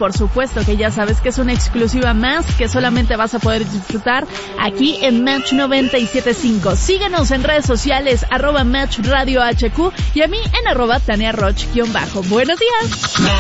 por supuesto que ya sabes que es una exclusiva más que solamente vas a poder disfrutar aquí en Match 97.5. Síguenos en redes sociales, @Match Radio HQ, y a mí en @TaniaRoch_. Buenos días.